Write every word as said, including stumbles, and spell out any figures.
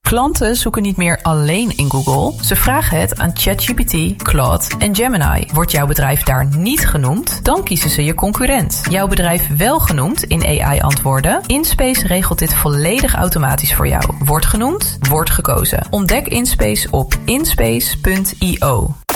Klanten zoeken niet meer alleen in Google. Ze vragen het aan ChatGPT, Claude en Gemini. Wordt jouw bedrijf daar niet genoemd, dan kiezen ze je concurrent. Jouw bedrijf wel genoemd in A I-antwoorden? InSpace regelt dit volledig automatisch voor jou. Wordt genoemd, wordt gekozen. Ontdek InSpace op inspace punt i o.